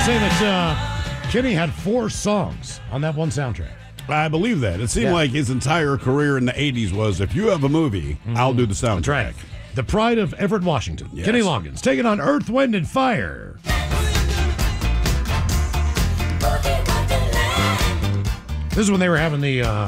say that Kenny had 4 songs on that one soundtrack. I believe that. It seemed like his entire career in the 80s was, if you have a movie, I'll do the soundtrack. That's right. The pride of Everett, Washington. Yes. Kenny Loggins taking on Earth, Wind, and Fire. This is when they were having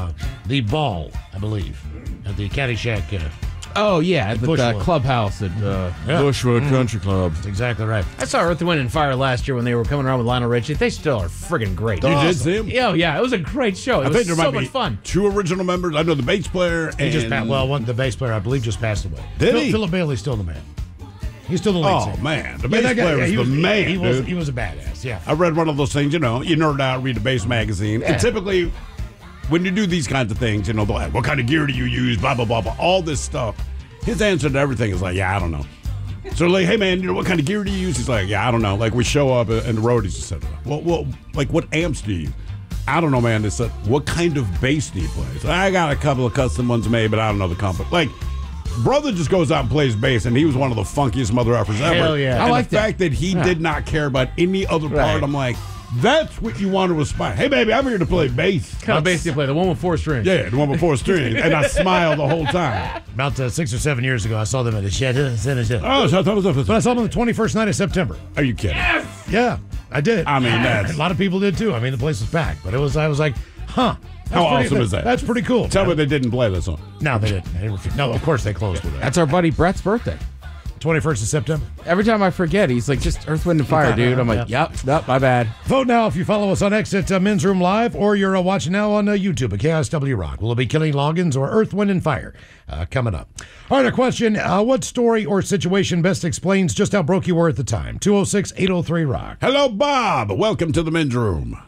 the ball, I believe, at the Caddyshack. At the Bushwood. clubhouse at Bushwood Country Club. That's exactly right. I saw Earth, Wind, and Fire last year when they were coming around with Lionel Richie. They still are friggin' great. You did see him? Oh, yeah. It was a great show. It was there so might much be fun. 2 original members. I know the bass player. He just passed. Well, the bass player, I believe, just passed away. Did he? Philip Bailey's still the man. He's still the lead singer. Oh, man. The bass player was he the man, He was a badass, yeah. I read one of those things, you nerd out, read the bass magazine. Yeah. And typically, when you do these kinds of things, they'll ask, what kind of gear do you use, blah, blah, blah, blah, all this stuff. His answer to everything is like, yeah, I don't know. So like, hey, man, what kind of gear do you use? He's like, yeah, I don't know. Like, we show up and the roadies just said, well, like, what amps do you use? I don't know, man. They said, what kind of bass do you play? So I got a couple of custom ones made, but I don't know the company. Like, brother just goes out and plays bass, and he was one of the funkiest mother effers ever. Hell yeah. And I like the fact that he did not care about any other part, Right. I'm like, that's what you want to aspire. Hey, baby, I'm here to play bass. What kind of bass do you play? The one with 4 strings? Yeah, the one before string. And I smiled the whole time. About 6 or 7 years ago, I saw them at the shed. Oh, But I saw them on the 21st night of September. are you kidding? Yeah, I did. I mean, a lot of people did too. I mean, the place was packed, but I was like, huh. How awesome is that? That's pretty cool. Tell me they didn't play this song. No, they didn't. No, of course they closed with that. That's our buddy Brett's birthday. 21st of September. Every time I forget, he's like, just Earth, Wind, and Fire, dude. I'm like, yep, my bad. Vote now if you follow us on X at Men's Room Live, or you're watching now on YouTube at KSW Rock. Will it be Kenny Loggins or Earth, Wind, and Fire coming up? All right, a question. What story or situation best explains just how broke you were at the time? 206-803-ROCK. Hello, Bob. Welcome to the men's room.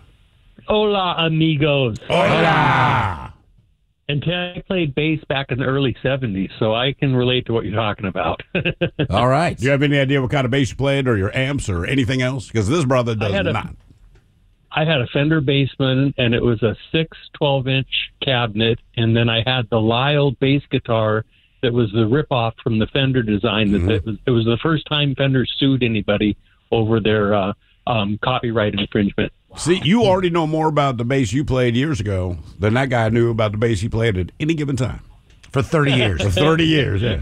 Hola, amigos. Hola. And I played bass back in the early 70s, so I can relate to what you're talking about. All right. Do you have any idea what kind of bass you played or your amps or anything else? Because this brother does not. I had a Fender Bassman, and it was a 6 12-inch cabinet, and then I had the Lyle bass guitar that was the ripoff from the Fender design. It was the first time Fender sued anybody over their copyright infringement. See, you already know more about the bass you played years ago than that guy knew about the bass he played at any given time. For 30 years. For 30 years, yeah.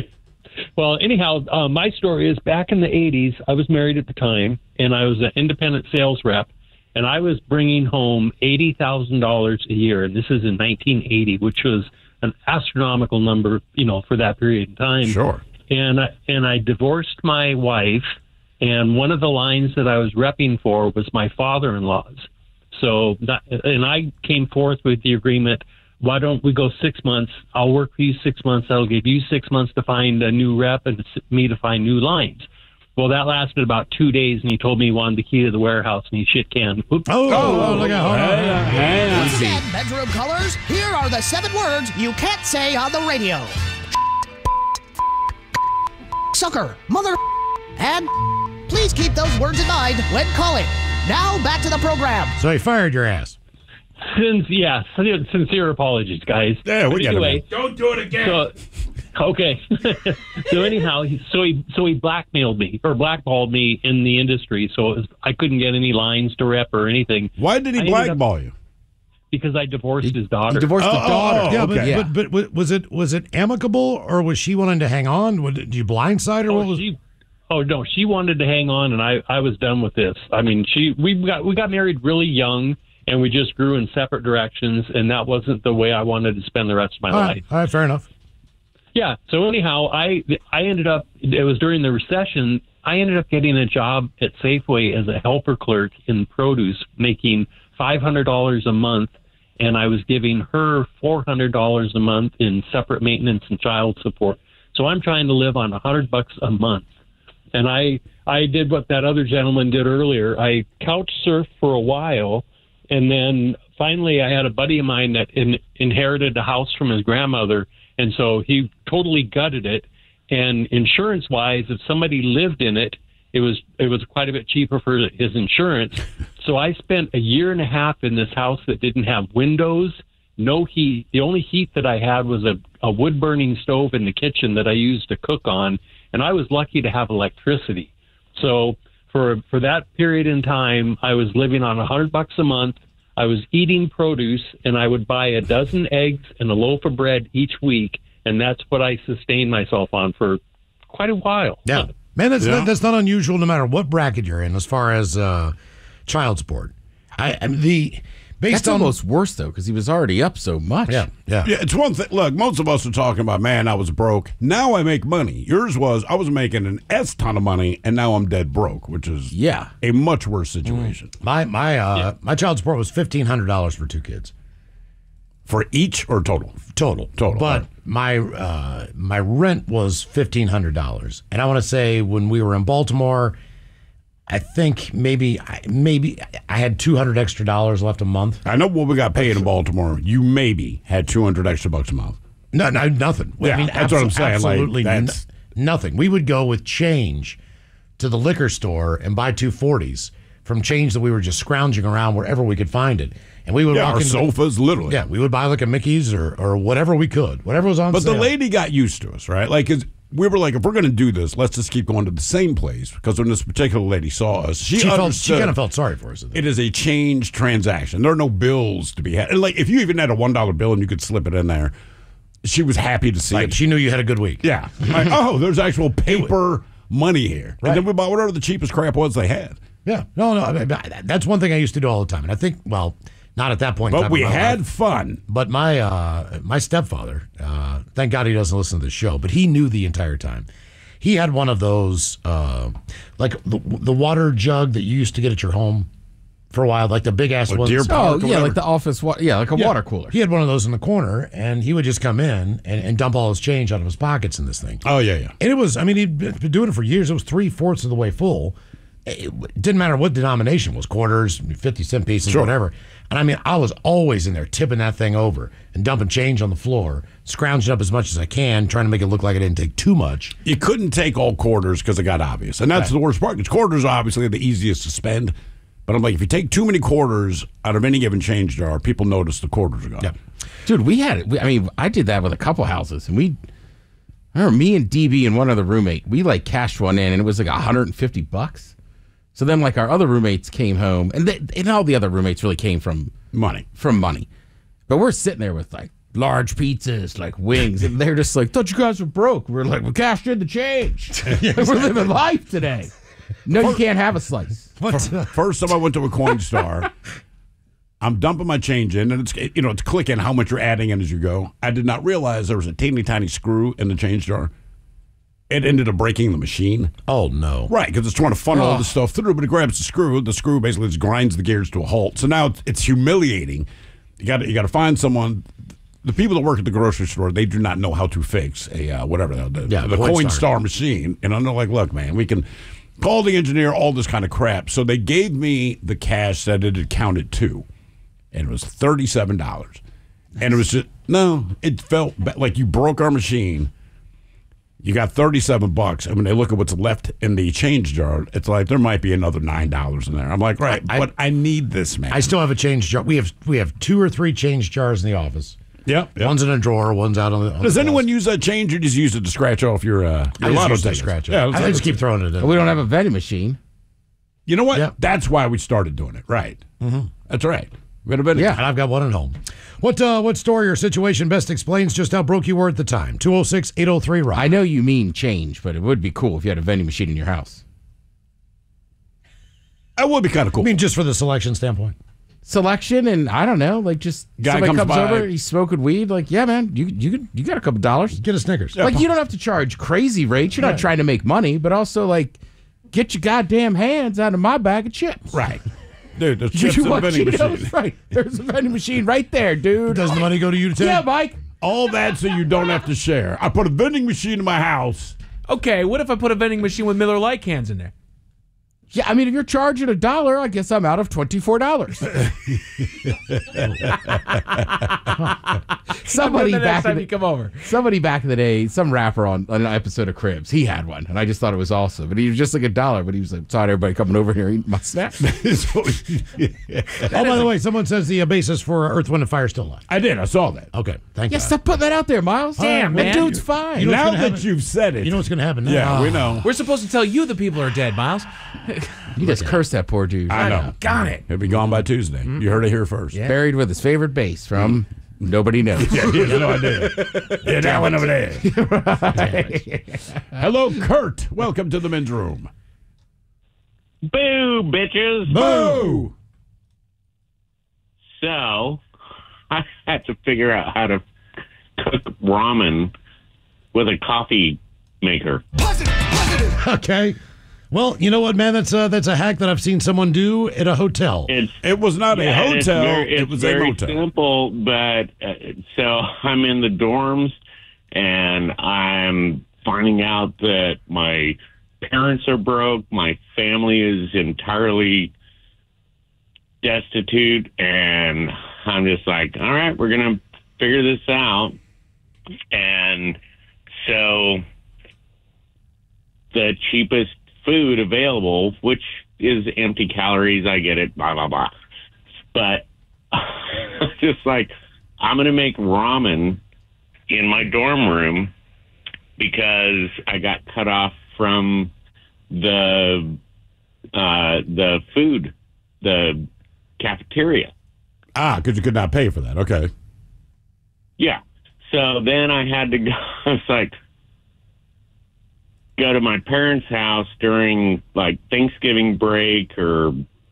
Well, anyhow, my story is back in the 80s, I was married at the time, and I was an independent sales rep, and I was bringing home $80,000 a year, and this is in 1980, which was an astronomical number, for that period of time. Sure. And I divorced my wife, and one of the lines that I was repping for was my father-in-law's. So, and I came forth with the agreement, why don't we go 6 months? I'll work for you 6 months. I'll give you 6 months to find a new rep and me to find new lines. Well, that lasted about 2 days, and he told me he wanted the key to the warehouse, and he shit canned. Oops. Oh, look out. Once again, bedroom colors, here are the 7 words you can't say on the radio. Sucker, mother, and please keep those words in mind when calling. Now, back to the program. So he fired your ass. Sincere apologies, guys. Yeah, we get it, man. Don't do it again. Okay. So anyhow, he blackmailed me or blackballed me in the industry, so I couldn't get any lines to rep or anything. Why did he blackball you? Because I divorced his daughter. He divorced the daughter. Yeah, okay. but was it amicable, or was she wanting to hang on? Did you blindside her? What was? No, she wanted to hang on, and I was done with this. I mean, we got married really young, and we just grew in separate directions, and that wasn't the way I wanted to spend the rest of my life. All right, fair enough. Yeah. So anyhow, I ended up. It was during the recession. I ended up getting a job at Safeway as a helper clerk in produce, making $500 a month, and I was giving her $400 a month in separate maintenance and child support. So I'm trying to live on $100 a month. And I did what that other gentleman did earlier. I couch surfed for a while, and then finally I had a buddy of mine that inherited a house from his grandmother, and so he totally gutted it. And insurance-wise, if somebody lived in it, it was quite a bit cheaper for his insurance. So I spent a year and a half in this house that didn't have windows, no heat. The only heat that I had was a wood-burning stove in the kitchen that I used to cook on, and I was lucky to have electricity. So for that period in time, I was living on $100 a month. I was eating produce, and I would buy a dozen eggs and a loaf of bread each week, and that's what I sustained myself on for quite a while. Yeah. Man, that's not unusual no matter what bracket you're in as far as child support. That's almost worse, though, because he was already up so much. Yeah. It's one thing. Look, most of us are talking about, man, I was broke. Now I make money. Yours was, I was making an S ton of money, and now I'm dead broke, which is a much worse situation. My child support was $1,500 for 2 kids. For each or total? Total. But my rent was $1,500, and I want to say when we were in Baltimore, I think maybe I had $200 extra left a month. I know what we got paid in Baltimore. You maybe had $200 extra bucks a month. No, nothing. Yeah, I mean, that's what I'm saying. Absolutely that's nothing. We would go with change to the liquor store and buy 240s from change that we were just scrounging around wherever we could find it. And we would walk our into sofas, literally. Yeah, we would buy like a Mickey's or whatever we could, whatever was on But sale. the lady got used to us, right? Like, we were like, if we're going to do this, let's just keep going to the same place. Because when this particular lady saw us, she kind of felt sorry for us. It is a change transaction. There are no bills to be had. And like, if you even had a $1 bill and you could slip it in there, she was happy to see it. She knew you had a good week. Yeah. Like, oh, there's actual paper money here. Right. And then we bought whatever the cheapest crap was they had. Yeah. No. That's one thing I used to do all the time. And I think, well, not at that point. But we had fun. But my stepfather, thank God he doesn't listen to the show, but he knew the entire time. He had one of those, like the water jug that you used to get at your home for a while, like the big ass ones. Deer Park or like the office, like a water cooler. He had one of those in the corner, and he would just come in and dump all his change out of his pockets in this thing. Oh, yeah. And it was, I mean, he'd been doing it for years. It was 3/4 of the way full. It didn't matter what denomination it was, quarters, 50-cent pieces, whatever. And I mean, I was always in there tipping that thing over and dumping change on the floor, scrounging up as much as I can, trying to make it look like I didn't take too much. You couldn't take all quarters because it got obvious. And that's the worst part, because quarters are obviously the easiest to spend. But I'm like, if you take too many quarters out of any given change jar, people notice the quarters are gone. Yeah. Dude, I did that with a couple houses, and I remember me and DB and one other roommate, we like cashed one in, and it was like $150. So then, like, our other roommates came home, and all the other roommates really came from money. But we're sitting there with, like, large pizzas, like wings, and they're just like, thought you guys were broke. We're like, we cashed in the change. We're living life today. No, you can't have a slice. First time I went to a Coinstar, I'm dumping my change in, and it's clicking how much you're adding in as you go. I did not realize there was a teeny tiny screw in the change jar. It ended up breaking the machine. Oh, no. Right, because it's trying to funnel all this stuff through, but it grabs the screw. The screw basically just grinds the gears to a halt. So now it's humiliating. You got to find someone. The people that work at the grocery store, they do not know how to fix the Coinstar machine. And I'm like, look, man, we can call the engineer, all this kind of crap. So they gave me the cash that it had counted to, and it was $37. And it was just, it felt like you broke our machine. You got $37, and when they look at what's left in the change jar, it's like there might be another $9 in there. I'm like, right, but I need this, man. I still have a change jar. We have 2 or 3 change jars in the office. Yep. One's in a drawer, one's out on the. Does anyone use that change, or just use it to scratch off your lotto tickets? Scratch it. Yeah, I just keep throwing it in. We don't have a vending machine. You know what? Yep. That's why we started doing it. Right. Mm-hmm. That's right. We had a vending. Yeah, and I've got one at home. What story or situation best explains just how broke you were at the time? 206-803-ROCK. I know you mean change, but it would be cool if you had a vending machine in your house. That would be kind of cool. I mean, just for the selection standpoint. Selection, and I don't know, like just guy somebody comes by. over, he's smoking weed, like, yeah, man, you got a couple dollars. Get a Snickers. Like, you don't have to charge crazy rates. You're not trying to make money, but also, like, get your goddamn hands out of my bag of chips. Right. Dude, there's chips in the vending machine. Right. There's a vending machine right there, dude. Does the money go to you to take? Yeah, Mike. All that so you don't have to share. I put a vending machine in my house. Okay, what if I put a vending machine with Miller Lite cans in there? Yeah, I mean, if you're charging $1, I guess I'm out of $24. Somebody back in the day, some rapper on an episode of Cribs, he had one, and I just thought it was awesome. But he was just like $1, but he was like, sorry, everybody coming over here eating my snacks. Oh, by the way, someone says the basis for Earth, Wind, and Fire is still alive. I did. I saw that. Okay, thank you. Yeah, stop putting that out there, Miles. Damn, that man. dude's fine. You know Now what's gonna that you've said it. You know what's going to happen now? Yeah, we know. We're supposed to tell you the people are dead, Miles. You just cursed that poor dude. I know. Got it. He'll be gone by Tuesday. You heard it here first. Yeah. Buried with his favorite bass from nobody knows. Yeah, he has no idea. Yeah, that one over there. Hello, Kurt. Welcome to the men's room. Boo, bitches. Boo! So, I had to figure out how to cook ramen with a coffee maker. Okay. Well, you know what, man? That's a hack that I've seen someone do at a hotel. It was not a hotel. It was a very motel. simple, but so I'm in the dorms, and I'm finding out that my parents are broke. My family is entirely destitute, and I'm just like, all right, we're going to figure this out. And so the cheapest food available, which is empty calories, I get it, blah, blah, blah. But just like, I'm going to make ramen in my dorm room because I got cut off from the food, the cafeteria. Because you could not pay for that. Okay. Yeah. So then I had to go, I was like, go to my parents' house during like Thanksgiving break or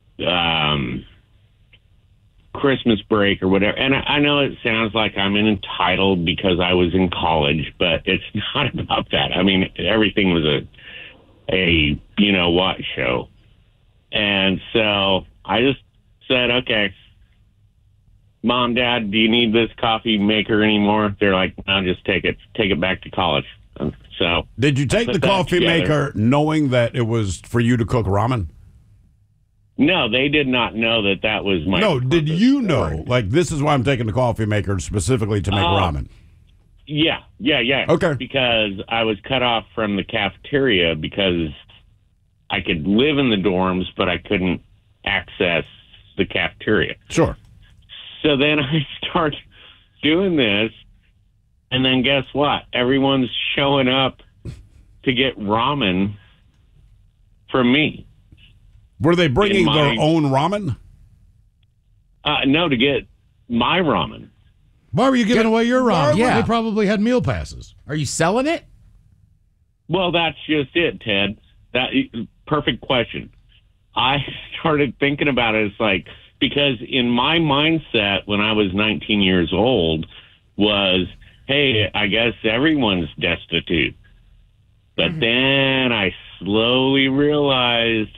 Christmas break or whatever. And I know it sounds like I'm entitled because I was in college, but it's not about that. I mean, everything was a you know what show. And so I just said, okay, Mom, Dad, do you need this coffee maker anymore? They're like, no, just take it back to college. So did you take the coffee maker knowing that it was for you to cook ramen? No, they did not know that was my. No, did you know? Like, this is why I'm taking the coffee maker specifically to make ramen. Yeah. Okay. Because I was cut off from the cafeteria because I could live in the dorms, but I couldn't access the cafeteria. Sure. So then I start doing this, and then guess what? Everyone's showing up to get ramen from me. Were they bringing their own ramen? No, to get my ramen. Why were you giving away your ramen? Yeah. They probably had meal passes. Are you selling it? Well, that's just it, Ted. That perfect question. I started thinking about it. It's like, because in my mindset when I was 19 years old was, hey, I guess everyone's destitute. But then I slowly realized,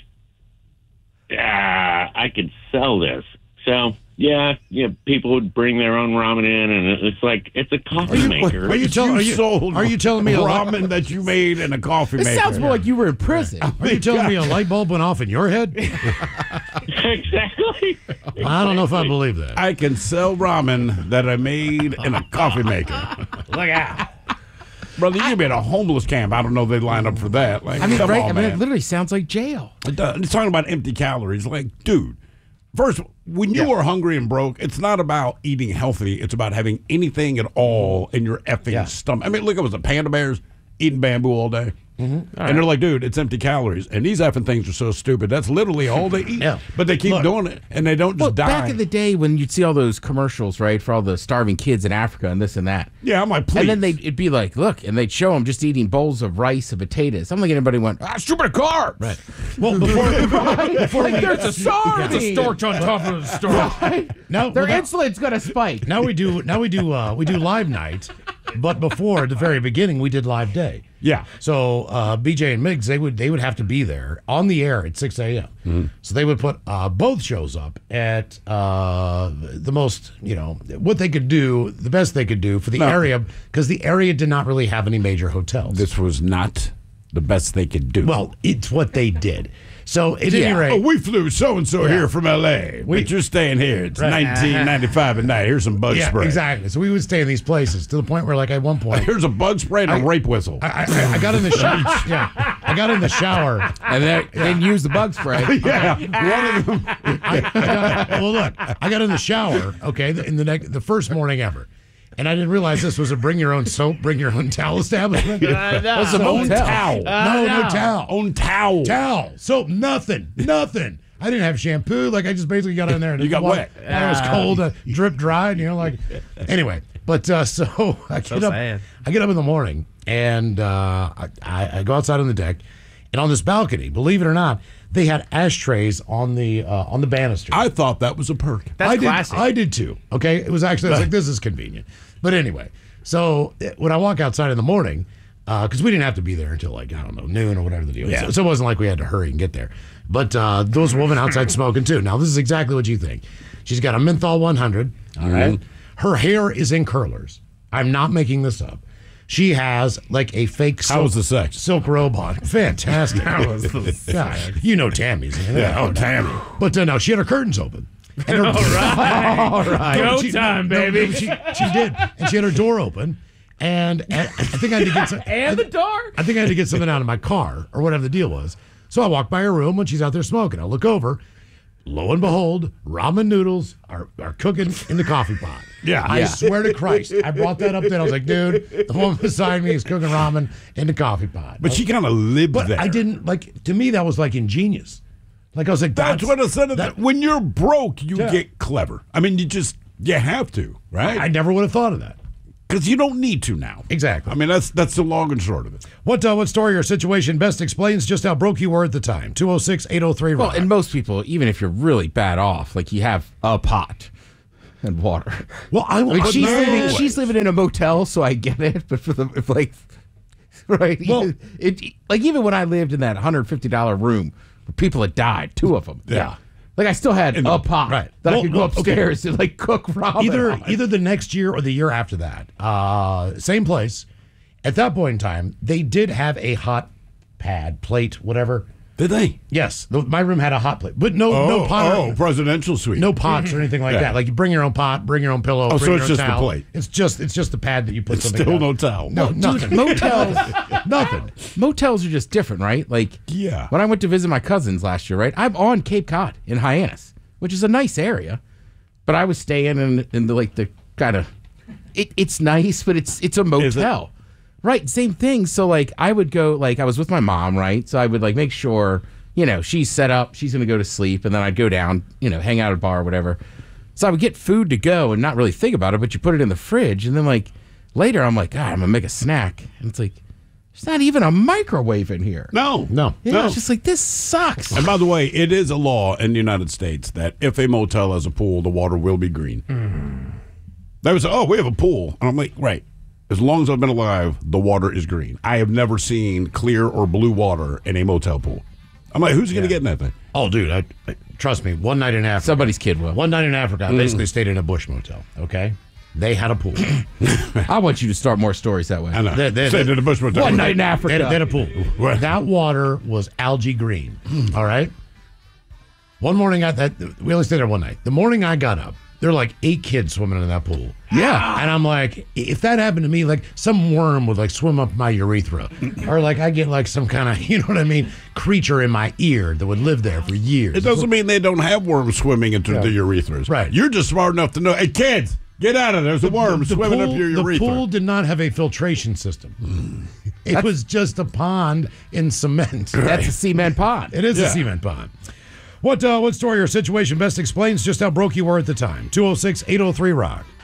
I could sell this. So, yeah, people would bring their own ramen in, and it's like, it's a coffee maker. Are you telling me ramen that you made in a coffee maker? It sounds more like you were in prison. Are you telling me a light bulb went off in your head? Exactly. I don't know if I believe that. I can sell ramen that I made in a coffee maker. Look out. Brother, you be at a homeless camp. I don't know if they'd line up for that. Like, I mean, come right? on, I mean, man. it literally sounds like jail. It does. It's talking about empty calories. Like, dude, first, when you are hungry and broke, it's not about eating healthy. It's about having anything at all in your effing stomach. I mean, look, it was the panda bears eating bamboo all day. And they're like, dude, it's empty calories. And these effing things are so stupid. That's literally all they eat. Yeah. But they keep doing it, and they don't just die. Back in the day when you'd see all those commercials, right, for all the starving kids in Africa and this and that. Yeah, I'm like, please. And then it'd be like, look, and they'd show them just eating bowls of rice and potatoes. I don't think anybody went, stupid carbs. Right. Well, before Like, there's a sardine. It's a starch on top of the starch. now Their insulin's gonna spike. we do live night, but before at the very beginning we did live day. Yeah. So BJ and Miggs, they would have to be there on the air at 6 a.m. So they would put both shows up at the most, what they could do, the best they could do for the area, because the area did not really have any major hotels. This was not the best they could do. Well, it's what they did. So at any rate, we flew so-and-so here from L.A. But you're staying here. It's $19.95 a night. Here's some bug spray. Exactly. So we would stay in these places to the point where, like, at one point, Here's a bug spray and a rape whistle. I got in the shower. I got in the shower. And then use the bug spray. One of them. Well, look, I got in the shower. Okay, in the first morning ever. And I didn't realize this was a bring your own soap, bring your own towel establishment. What's a Own motel? towel. No towel. Own towel. Towel. Soap, nothing. I didn't have shampoo. Like, I just basically got in there and You got wet. It was cold, drip dried, anyway. But so I get up. sad. I get up in the morning and I go outside on the deck, and on this balcony, believe it or not, they had ashtrays on the banister. I thought that was a perk. That's classic. I did too. Okay, I was like, this is convenient. But anyway, so when I walk outside in the morning, because we didn't have to be there until like, I don't know, noon or whatever the deal is. So it wasn't like we had to hurry and get there. But those women outside smoking too. Now this is exactly what you think. She's got a menthol 100. All right. Her hair is in curlers. I'm not making this up. She has like a fake How was the sex? silk robe on. Fantastic. God, you know Tammy's. Tammy. But no, she had her curtains open. And her, All right. Go time, baby. She did. And she had her door open. And I think I had to get some. And the door. I think I had to get something out of my car or whatever the deal was. So I walk by her room when she's out there smoking. I look over. Lo and behold, ramen noodles are cooking in the coffee pot. I swear to Christ, I brought that up there. I was like, dude, the woman beside me is cooking ramen in the coffee pot. But she kind of lived But there. I didn't, like, to me, that was like ingenious. Like, I was like, That's what I said. that- When you're broke, you Yeah. get clever. I mean, you have to, right? I never would have thought of that. Because you don't need to now. Exactly. I mean, that's the long and short of it. What story or situation best explains just how broke you were at the time? 206-803-ROCK. Well, and most people, even if you're really bad off, like you have a pot and water. Well, I Like but she's living in a motel, so I get it. But right. Well- Even when I lived in that $150 room, where people had died, 2 of them. Yeah. Like I still had a pot right. that I Well, could go well, okay. upstairs and like cook ramen. either the next year or the year after that, same place. At that point in time, they did have a hot pad plate, whatever. Did they? Yes, my room had a hot plate, but no pot, presidential suite. no pots or anything like Yeah. that. Like you bring your own pot, bring your own pillow. Oh, bring so your it's own just the towel. plate. It's just the pad that you put It's something. still down. no towel. No, nothing. Motels, Nothing. motels are just different, right? Like Yeah. when I went to visit my cousins last year, right? I'm on Cape Cod in Hyannis, which is a nice area, but I was staying in the kind of it's nice, but it's a motel. Right, same thing. So like I would go, like I was with my mom, right? So I would like make sure, she's set up, she's gonna go to sleep, and then I'd go down, hang out at a bar or whatever. So I would get food to go and not really think about it, but you put it in the fridge, and then like later I'm like, God, I'm gonna make a snack. And it's like, there's not even a microwave in here. No. It's just like, this sucks. And by the way, it is a law in the United States that if a motel has a pool, the water will be green. They would say, we have a pool. And I'm like, right. As long as I've been alive, the water is green. I have never seen clear or blue water in a motel pool. I'm like, who's going to get in that thing? Oh, dude, I trust me. One night in Africa. Somebody's kid will. One night in Africa, I basically stayed in a bush motel. Okay, they had a pool. I want you to start more stories that way. I know. They- Stayed in the bush motel. One night in They Africa. had a pool. What? That water was algae green. All right. One morning, we only stayed there one night. The morning I got up, there were like 8 kids swimming in that pool. Yeah. And I'm like, if that happened to me, like some worm would like swim up my urethra, or like I get like some kind of, creature in my ear that would live there for years. It doesn't mean they don't have worms swimming into the urethras. Right. You're just smart enough to know, hey, kids, get out of there. There's a worm swimming up your urethra. The pool did not have a filtration system. It was just a pond in cement. That's a cement pond. It is Yeah. a cement pond. What story or situation best explains just how broke you were at the time? 206-803-ROCK.